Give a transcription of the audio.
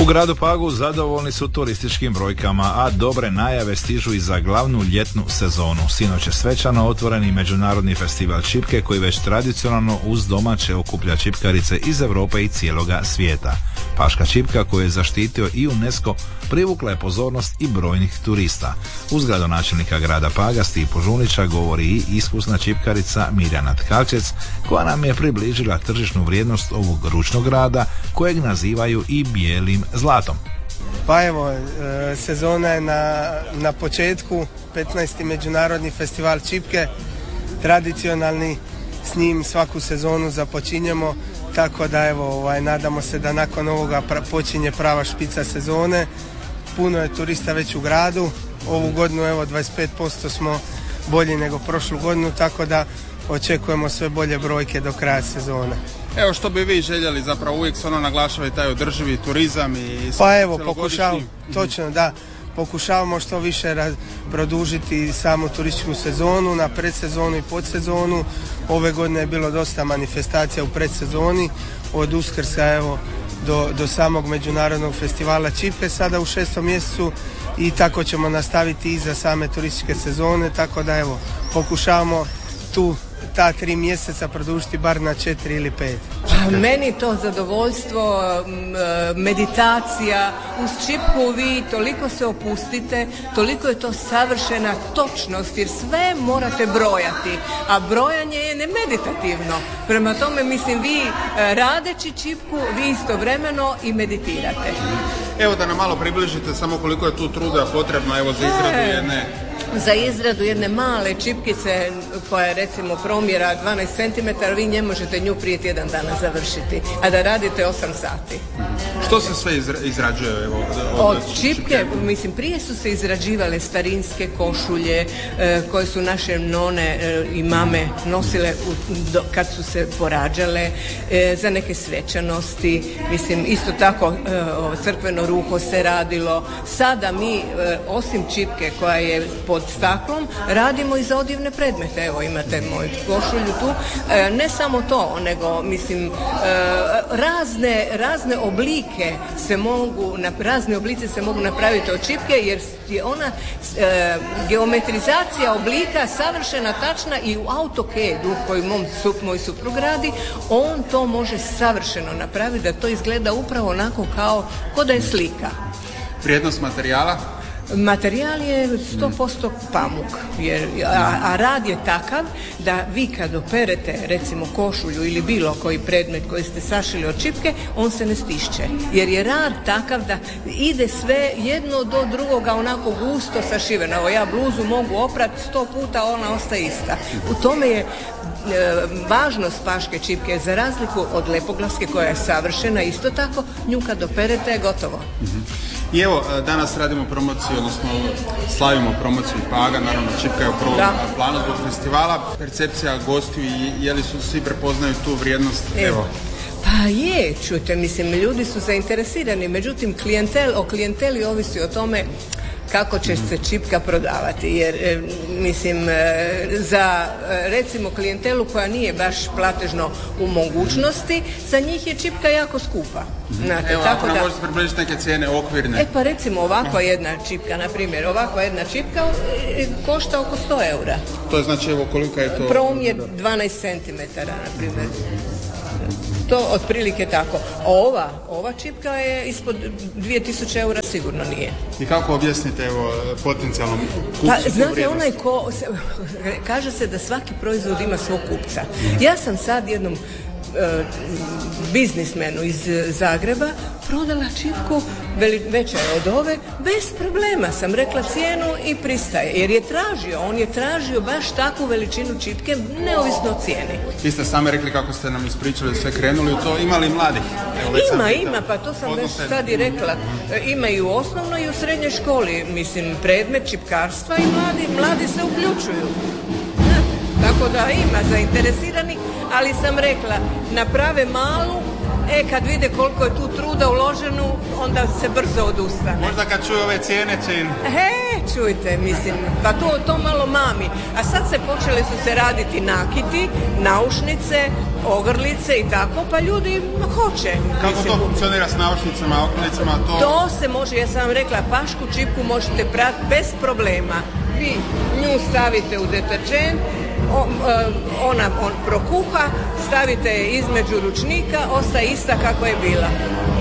gradu Pagu zadovoljni su turističkim brojkama, a dobre najave stižu i za glavnu ljetnu sezonu. Sinoć je svečano otvoreni međunarodni festival čipke koji već tradicionalno uz domaće okuplja čipkarice iz Europe i cijeloga svijeta. Paška čipka koju je zaštitio i UNESCO privukla je pozornost i brojnih turista. Uz gradonačelnika grada Paga Stipu Žunića govori i iskusna čipkarica Mirjana Tkalčec koja nam je približila tržišnu vrijednost ovog ručnog rada kojeg nazivaju i bijelim zlatom. Pa evo, sezona je na početku, 15. međunarodni festival čipke, tradicionalni, s njim svaku sezonu započinjemo, tako da evo, nadamo se da nakon ovoga počinje prava špica sezone. Puno je turista već u gradu, ovu godinu evo 25% smo bolji nego prošlu godinu, tako da očekujemo sve bolje brojke do kraja sezone. Evo što bi vi željeli, zapravo uvijek se naglašava taj održivi turizam i pa evo pokušavamo, točno da, pokušavamo što više produžiti samu turističku sezonu na predsezonu i podsezonu. Ove godine je bilo dosta manifestacija u predsezoni, od Uskrsa evo do samog međunarodnog festivala čipke sada u 6. mjesecu i tako ćemo nastaviti i za same turističke sezone, tako da evo pokušavamo ta 3 mjeseca produžiti bar na 4 ili 5. Meni to zadovoljstvo, meditacija, uz čipku vi toliko se opustite, toliko je to savršena točnost jer sve morate brojati, a brojanje je nemeditativno. Prema tome mislim vi radeći čipku vi istovremeno i meditirate. Evo da nam malo približite samo koliko je tu truda potrebno evo za izradu jedne... Za izradu jedne male čipkice koja je recimo promjera 12 cm, vi ne možete nju prije tjedan dana završiti, a da radite 8 sati. Što se sve izrađuje? Evo, od čipke, mislim, prije su se izrađivale starinske košulje koje su naše none i mame nosile kad su se porađale, za neke svečanosti, mislim, isto tako crkveno ruho se radilo. Sada mi, osim čipke koja je pod staklom, radimo i za odjevne predmete. Evo imate moju košulju tu. Ne samo to, nego mislim razne oblike se mogu, razni oblici se mogu napraviti od čipke jer je ona geometrizacija oblika savršena, tačna i u AutoCAD-u koji moj suprug radi, on to može savršeno napraviti da to izgleda upravo onako kao da je slika. Vrijednost materijala? Materijal je 100% pamuk, a rad je takav da vi kad operete recimo košulju ili bilo koji predmet koji ste sašili od čipke, on se ne stišće. Jer je rad takav da ide sve jedno do drugoga onako gusto sašiveno. Evo ja bluzu mogu oprati 100 puta, ona ostaje ista. U tome je važnost paške čipke za razliku od lepoglaske koja je savršena, isto tako nju kad operete je gotovo. I evo, danas radimo promociju, odnosno slavimo promociju Paga, naravno čipka je u prvom planu zbog festivala. Percepcija gostiju i je li su svi prepoznaju tu vrijednost? Evo. Pa je, čujte, mislim, ljudi su zainteresirani, međutim o klijenteli ovisi o tome kako će se čipka prodavati, jer mislim za recimo klijentelu koja nije baš platežno u mogućnosti, za njih je čipka jako skupa. Znate, evo, tako da možete približiti neke cijene okvirne. Pa recimo ovakva jedna čipka, na primjer, ovakva jedna čipka košta oko 100 eura. To je znači, evo koliko je to? Promjer 12 cm, na primjer. To otprilike tako. Ova čipka je ispod 2000 eura sigurno nije. I kako objasnite evo potencijalnom kupcu? Pa znate, kaže se da svaki proizvod ima svog kupca. Ja sam sad jednom biznismenu iz Zagreba prodala čipku veća je od ove, bez problema sam rekla cijenu i pristaje, jer on je tražio baš takvu veličinu čipke neovisno o cijeni. Vi ste sami rekli kako ste nam ispričali sve krenuli u to, ima li mladih? Ima, pa to sam već sad i rekla. Ima i u osnovnoj i u srednjoj školi, mislim, predmet čipkarstva i mladi se uključuju. Tako da ima zainteresirani, ali sam rekla, naprave malu, Kad vide koliko je tu truda uloženo, onda se brzo odustane. Možda kad čuju ove cijene će im... Čujte, mislim, pa to malo mami. A sad počeli su se raditi nakiti, naušnice, ogrlice i tako, pa ljudi hoće. Kako to funkcionira s naušnicama, ogrlicama? To se može, ja sam vam rekla, pašku čipku možete prati bez problema. Vi nju stavite u deterđent, ona prokuha, stavite je između ručnika, ostaje ista kako je bila.